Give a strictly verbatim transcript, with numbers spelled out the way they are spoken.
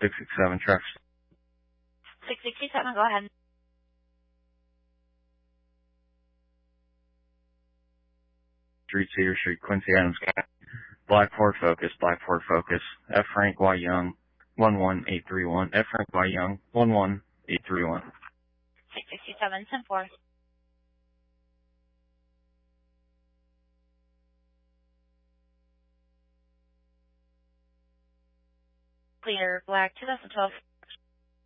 six six seven, traffic. six six seven, go ahead. Street, Cedar Street, Quincy Adams County. Black Ford Focus, Black Ford Focus. F. Frank Y. Young, one one eight three one. F. Frank Y. Young, one one eight three one. six six seven, ten four. Clear, black, twenty twelve.